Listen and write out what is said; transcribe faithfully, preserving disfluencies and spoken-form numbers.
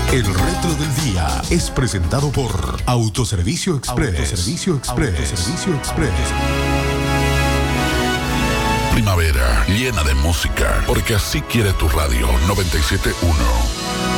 El retro del día es presentado por Autoservicio Express. Autoservicio Express. Autoservicio Express. Primavera llena de música, porque así quiere tu radio noventa y siete punto uno.